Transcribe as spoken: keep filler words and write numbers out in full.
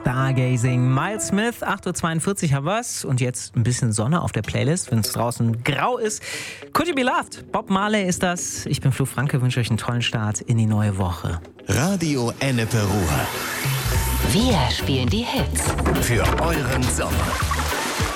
Stargazing. Miles Smith, acht Uhr zweiundvierzig haben wir's. Und jetzt ein bisschen Sonne auf der Playlist, wenn es draußen grau ist. Could You Be Loved? Bob Marley ist das. Ich bin Flo Franke, wünsche euch einen tollen Start in die neue Woche. Radio Ennepe Ruhr. Wir spielen die Hits. Für euren Sommer.